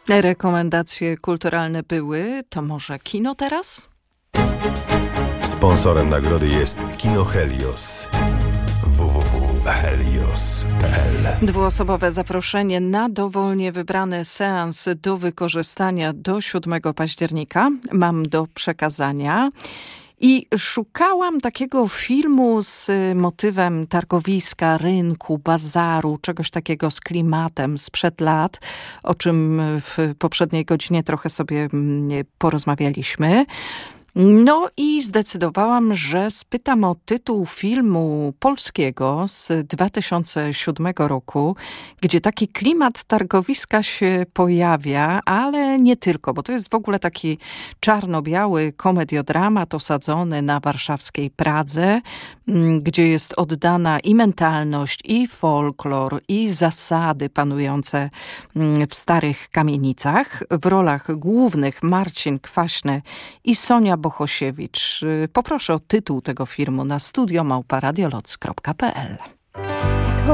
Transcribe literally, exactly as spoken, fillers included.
Rekomendacje kulturalne były, to może kino teraz? Sponsorem nagrody jest Kino Helios. w w w kropka helios kropka p l. Dwuosobowe zaproszenie na dowolnie wybrany seans do wykorzystania do siódmego października mam do przekazania. I szukałam takiego filmu z motywem targowiska, rynku, bazaru, czegoś takiego z klimatem sprzed lat, o czym w poprzedniej godzinie trochę sobie porozmawialiśmy. No i zdecydowałam, że spytam o tytuł filmu polskiego z dwa tysiące siódmego roku, gdzie taki klimat targowiska się pojawia, ale nie tylko, bo to jest w ogóle taki czarno-biały komediodramat osadzony na warszawskiej Pradze, gdzie jest oddana i mentalność, i folklor, i zasady panujące w starych kamienicach. W rolach głównych Marcin Kwaśny i Sonia Bohosiewicz. Poproszę o tytuł tego filmu na studio małpa radioloc kropka p l.